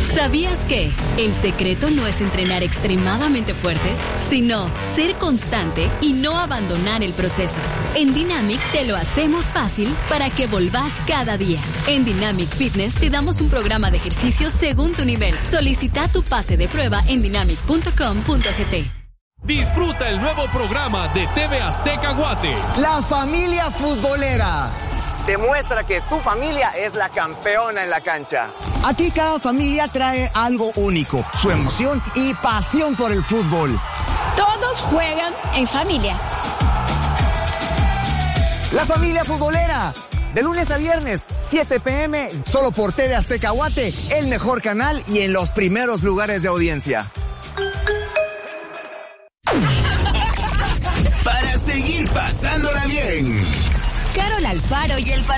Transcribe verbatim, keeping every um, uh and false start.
¿Sabías que el secreto no es entrenar extremadamente fuerte, sino ser constante y no abandonar el proceso? En Dynamic te lo hacemos fácil para que volvás cada día. En Dynamic Fitness te damos un programa de ejercicios según tu nivel. Solicita tu pase de prueba en dynamic punto com punto gt. Disfruta el nuevo programa de T V Azteca Guate. La familia futbolera. Demuestra que tu familia es la campeona en la cancha. Aquí cada familia trae algo único, su emoción y pasión por el fútbol. Todos juegan en familia. La familia futbolera, de lunes a viernes, siete pm, solo por T V Azteca Guate, el mejor canal y en los primeros lugares de audiencia. Para seguir pasándola bien. Carol Alfaro y el Faro